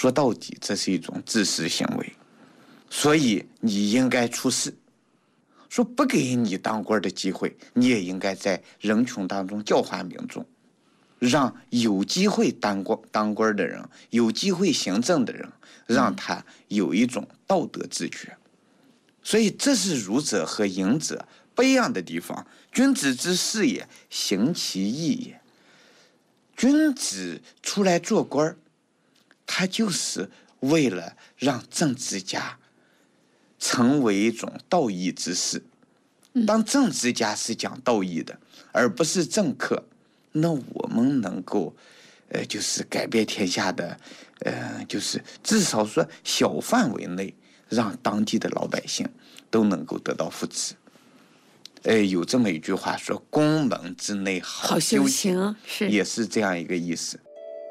说到底这是一种自私行为，所以你应该出事。说不给你当官的机会，你也应该在人群当中教化民众，让有机会当官的人，有机会行政的人，让他有一种道德自觉。所以这是儒者和隐者不一样的地方。君子之事也，行其义也。君子出来做官，他就是为了让政治家成为一种道义之士。当政治家是讲道义的，而不是政客，那我们能够就是改变天下的就是至少说小范围内让当地的老百姓都能够得到福祉。有这么一句话说，宫门之内好修行，也是这样一个意思。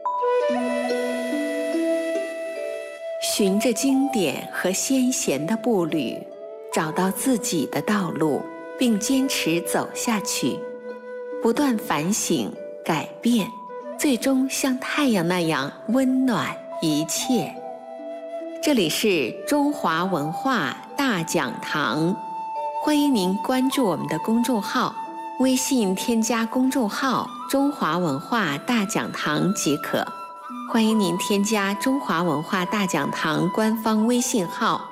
循着经典和先贤的步履，找到自己的道路，并坚持走下去，不断反省改变，最终像太阳那样温暖一切。这里是中华文化大讲堂，欢迎您关注我们的公众号，微信添加公众号中华文化大讲堂即可。欢迎您添加中华文化大讲堂官方微信号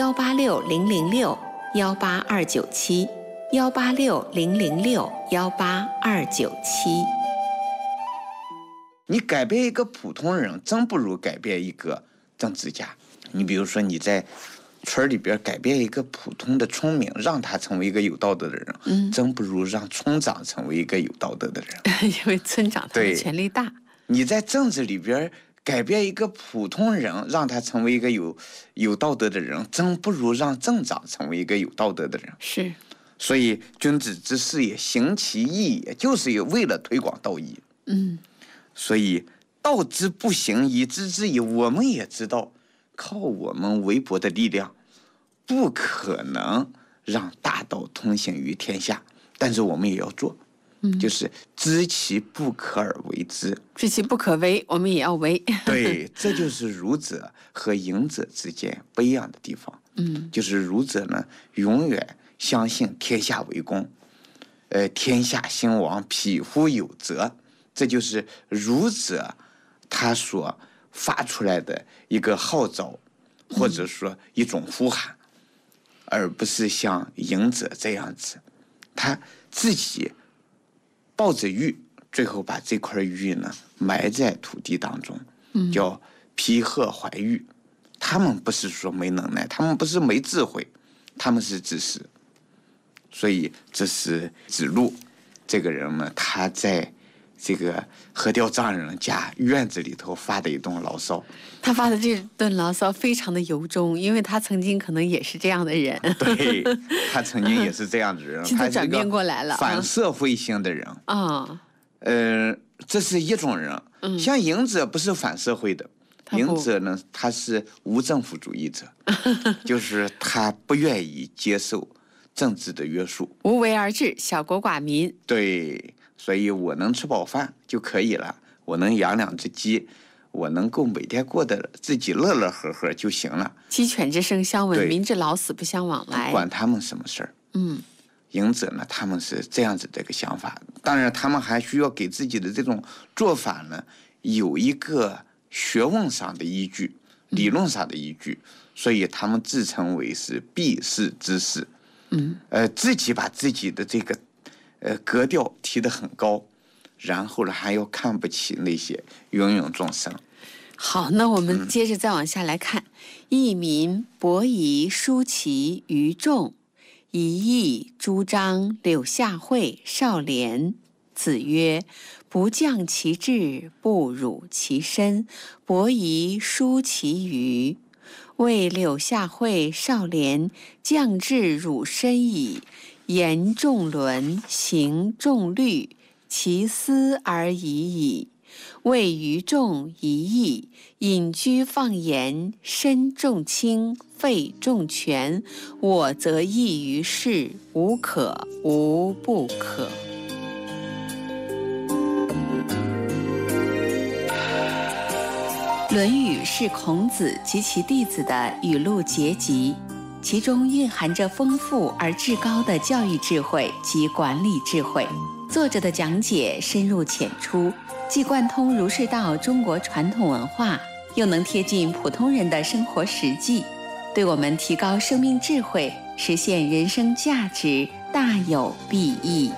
186-006-18297，186-006-18297。 你改变一个普通人，真不如改变一个政治家。你比如说你在村里边改变一个普通的村民，让他成为一个有道德的人，真不如让村长成为一个有道德的人。 因为村长他的权力大。 你在政治里边改变一个普通人，让他成为一个有道德的人，真不如让镇长成为一个有道德的人。 是， 所以君子之事也，行其义也，就是为了推广道义。所以道之不行，以知之矣。我们也知道，靠我们微薄的力量，不可能让大道通行于天下，但是我们也要做。就是知其不可而为之， 知其不可为，我们也要为。 对，这就是儒者和隐者之间不一样的地方。就是儒者呢，永远相信天下为公，天下兴亡，匹夫有责，这就是儒者他所发出来的一个号召，或者说一种呼喊，而不是像隐者这样子，他自己抱着玉，最后把这块玉呢埋在土地当中，叫披褐怀玉。他们不是说没能耐，他们不是没智慧，他们是自私。所以这是子路这个人呢，他在这个河调丈人家院子里头发的一顿牢骚。 他发的这顿牢骚非常的由衷，因为他曾经可能也是这样的人。 对，他曾经也是这样的人， 他转变过来了， 反社会性的人啊。这是一种人。像隐者不是反社会的，隐者呢，他是无政府主义者，就是他不愿意接受政治的约束， 无为而治，小国寡民。 对，所以我能吃饱饭就可以了，我能养2只鸡，我能够每天过得自己乐乐呵呵就行了。 鸡犬之声相闻，民之老死不相往来。 管他们什么事儿。隐者呢，他们是这样子的一个想法。当然他们还需要给自己的这种做法呢有一个学问上的依据，理论上的依据，所以他们自称为是避世之士。自己把自己的这个格调提得很高，然后呢还要看不起那些芸芸众生。 好，那我们接着再往下来看。佚名伯夷叔齐于众，一义朱张柳下惠少年。子曰：不降其志，不辱其身，伯夷叔齐于。谓柳下惠少年，降志辱身矣，言重伦，行重律，其斯而已矣。谓于众一义，隐居放言，身重轻，肺重权，我则异于世，无可无不可。 《论语》是孔子及其弟子的语录结集，其中蕴含着丰富而至高的教育智慧及管理智慧。作者的讲解深入浅出，既贯通儒释道中国传统文化，又能贴近普通人的生活实际，对我们提高生命智慧、实现人生价值大有裨益。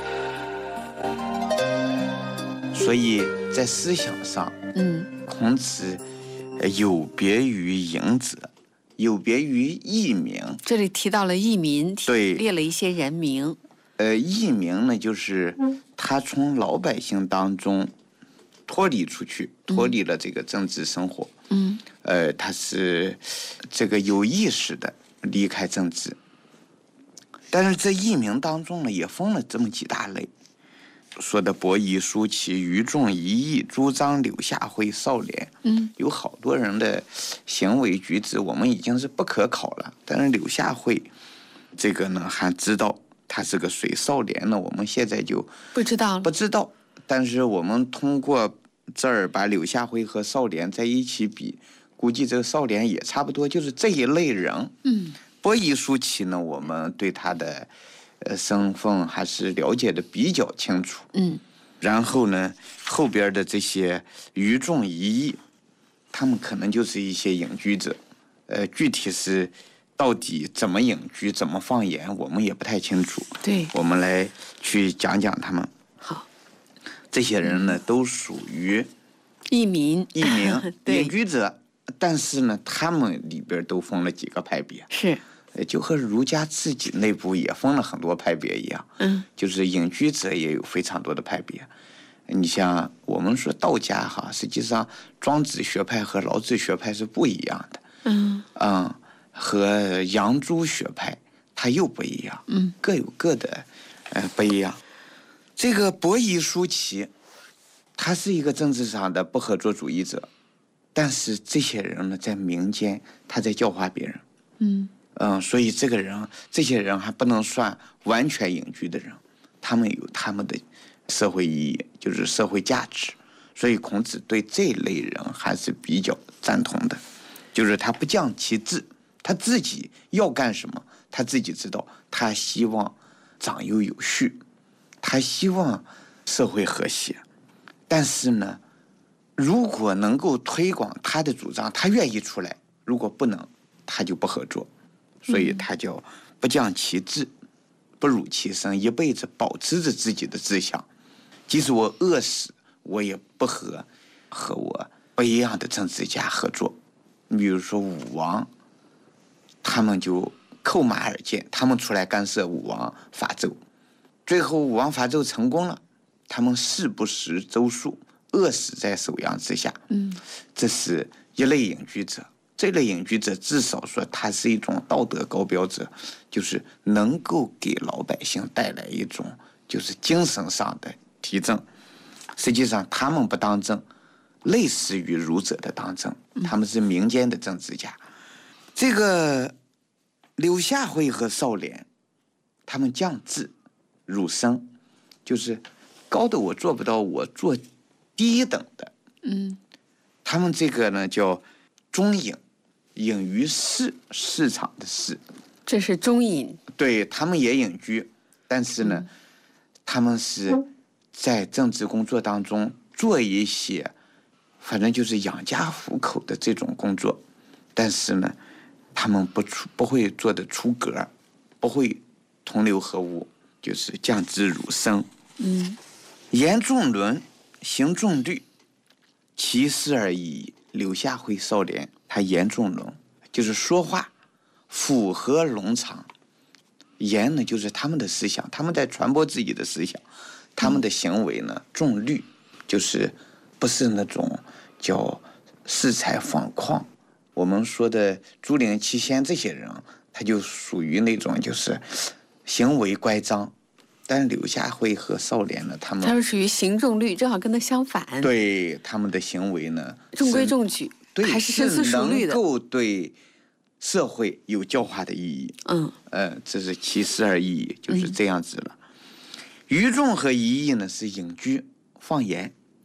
所以在思想上，孔子有别于隐者，有别于佚名。 这里提到了佚名， 对， 列了一些人名。 佚名呢，就是他从老百姓当中脱离出去，脱离了这个政治生活。他是这个有意识的离开政治。但是这佚名当中呢，也分了这么几大类。说的伯夷、叔齐、于仲、夷狄、朱张、柳下惠、少年，有好多人的行为举止我们已经是不可考了。但是柳下惠这个呢，还知道他是个谁，少年呢，我们现在就不知道。 但是我们通过这儿把柳下惠和少年在一起比，估计这个少年也差不多，就是这一类人。伯夷、叔齐呢，我们对他的身份还是了解的比较清楚。然后呢，后边的这些于仲、夷狄，他们可能就是一些隐居者。具体是到底怎么隐居、怎么放言，我们也不太清楚。 对， 我们来去讲讲他们。 好， 这些人呢，都属于佚名、 隐居者，但是呢，他们里边都分了几个派别。 是。 就和儒家自己内部也分了很多派别一样，就是隐居者也有非常多的派别。你像我们说道家哈，实际上庄子学派和老子学派是不一样的，和杨朱学派它又不一样，各有各的不一样。这个伯夷、叔齐，他是一个政治上的不合作主义者，但是这些人呢，在民间他在教化别人，所以这些人还不能算完全隐居的人，他们有他们的社会意义，就是社会价值。所以孔子对这类人还是比较赞同的，就是他不降其志，他自己要干什么，他自己知道，他希望长幼有序，他希望社会和谐。但是呢，如果能够推广他的主张，他愿意出来；如果不能，他就不合作。所以他叫不降其志，不辱其身，一辈子保持着自己的志向。即使我饿死，我也不和我不一样的政治家合作。你比如说武王，他们就扣马而谏，他们出来干涉武王伐纣，最后武王伐纣成功了，他们誓不食周粟，饿死在首阳之下。这是一类隐居者。这类隐居者至少说他是一种道德高标者，就是能够给老百姓带来一种就是精神上的提振。实际上他们不当政，类似于儒者的当政，他们是民间的政治家。这个柳下惠和少年，他们降智儒生，就是高的我做不到，我做低等的。他们这个呢叫中隐，隐于市场的市， 这是中隐。对， 他们也隐居，但是呢，他们是在政治工作当中做一些，反正就是养家糊口的这种工作，但是呢，他们不会做得出格，不会同流合污，就是降智儒生。言重伦，行重律，其事而已。柳下惠少年，他言重伦，就是说话符合伦常。言呢，就是他们的思想，他们在传播自己的思想。他们的行为呢，重律，就是不是那种叫恃才放旷。我们说的朱陵七贤这些人，他就属于那种就是行为乖张。但柳下惠和少年呢，他们属于行重律，正好跟他相反。 对，他们的行为呢， 中规中矩，还是深思熟虑的， 能够对社会有教化的意义。这是其事而已，就是这样子了。于仲和夷狄呢是隐居放言，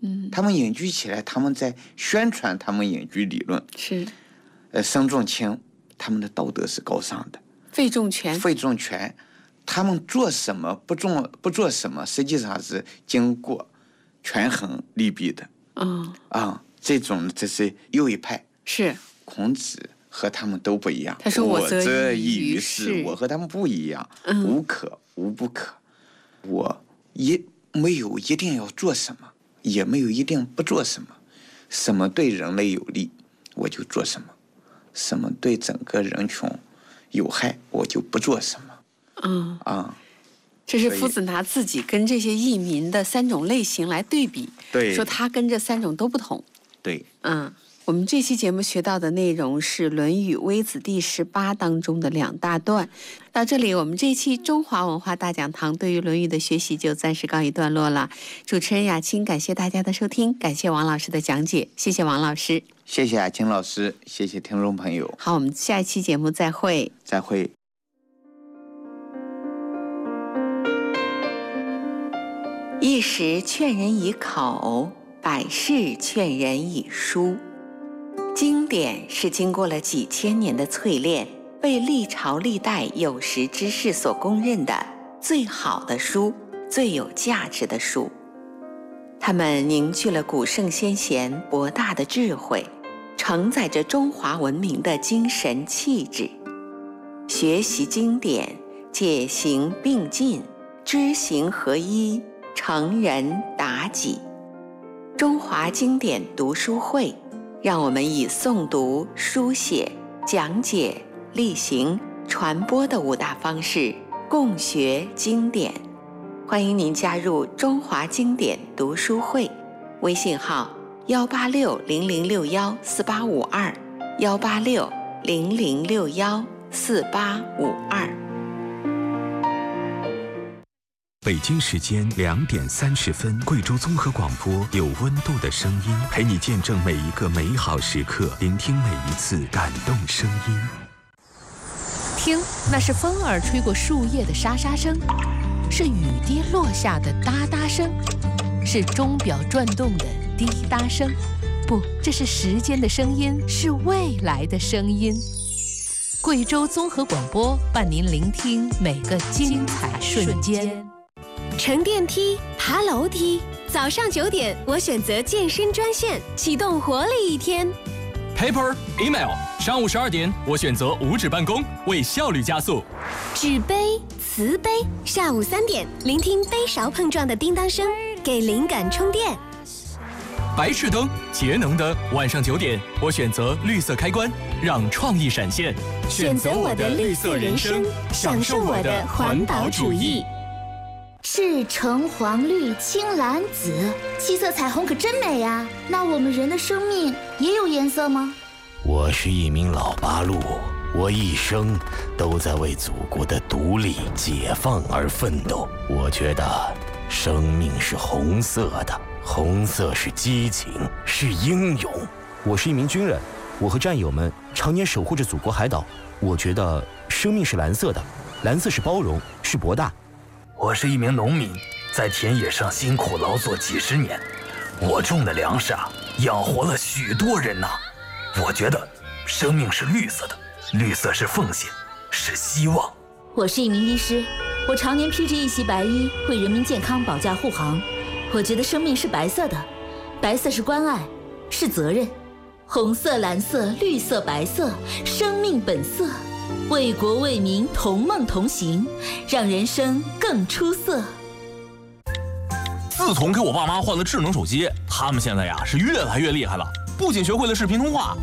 他们隐居起来，他们在宣传他们隐居理论。 是， 沈仲卿他们的道德是高尚的。 费仲全，他们做什么不做什么，实际上是经过权衡利弊的。这是右一派。是，孔子和他们都不一样。 他说我则异于世，我和他们不一样，无可无不可。我也没有一定要做什么，也没有一定不做什么。什么对人类有利，我就做什么；什么对整个人群有害，我就不做什么。 这是夫子拿自己跟这些异民的3种类型来对比， 对， 说他跟这3种都不同。 对， 我们这期节目学到的内容是《论语·微子》第18当中的2大段。到这里，我们这一期中华文化大讲堂对于《论语》的学习就暂时告一段落了。主持人雅青感谢大家的收听，感谢王老师的讲解，谢谢王老师， 谢谢雅青老师，谢谢听众朋友。 好，我们下一期节目再会。 再会。 一时劝人以口，百世劝人以书。经典是经过了几千年的淬炼，被历朝历代有识之士所公认的最好的书，最有价值的书。它们凝聚了古圣先贤博大的智慧，承载着中华文明的精神气质。学习经典，解行并进，知行合一，成人达己。中华经典读书会，让我们以诵读、书写、讲解、例行、传播的5大方式共学经典。欢迎您加入中华经典读书会，微信号18600614852，18600614852。 北京时间2点30分，贵州综合广播有温度的声音，陪你见证每一个美好时刻，聆听每一次感动声音。 听，那是风儿吹过树叶的沙沙声，是雨滴落下的哒哒声，是钟表转动的滴答声。不，这是时间的声音，是未来的声音。贵州综合广播伴您聆听每个精彩瞬间。 乘电梯，爬楼梯，早上9点，我选择健身专线，启动活力一天。 Paper Email， 上午12点，我选择无纸办公，为效率加速。 纸杯、瓷杯，下午3点，聆听杯勺碰撞的叮当声，给灵感充电。 白炽灯，节能灯，晚上9点，我选择绿色开关，让创意闪现。 选择我的绿色人生，享受我的环保主义。 是橙黄绿青蓝紫，7色彩虹可真美呀！那我们人的生命也有颜色吗？ 我是一名老八路，我一生都在为祖国的独立解放而奋斗。我觉得生命是红色的，红色是激情，是英勇。 我是一名军人，我和战友们常年守护着祖国海岛。我觉得生命是蓝色的，蓝色是包容，是博大。 我是一名农民，在田野上辛苦劳作几10年，我种的粮食养活了许多人呐。我觉得生命是绿色的，绿色是奉献，是希望。 我是一名医师，我常年披着一袭白衣，为人民健康保驾护航。我觉得生命是白色的，白色是关爱，是责任。红色、蓝色、绿色、白色，生命本色。为国为民同梦同行，让人生更出色。 自从给我爸妈换了智能手机，他们现在是越来越厉害了，不仅学会了视频通话。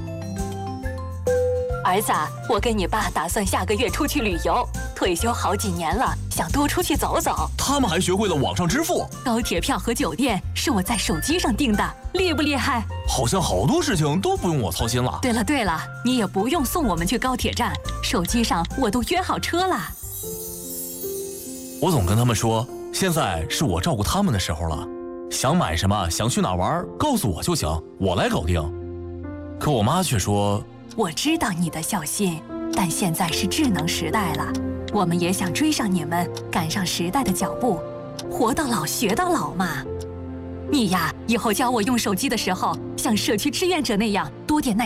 儿子，我跟你爸打算下个月出去旅游，退休好几年了，想多出去走走。 他们还学会了网上支付， 高铁票和酒店是我在手机上订的，厉不厉害？ 好像好多事情都不用我操心了。 对了，你也不用送我们去高铁站，手机上我都约好车了。 我总跟他们说，现在是我照顾他们的时候了，想买什么，想去哪玩，告诉我就行，我来搞定。可我妈却说， 我知道你的孝心，但现在是智能时代了，我们也想追上你们，赶上时代的脚步，活到老学到老嘛。 你呀，以后教我用手机的时候，像社区志愿者那样多点耐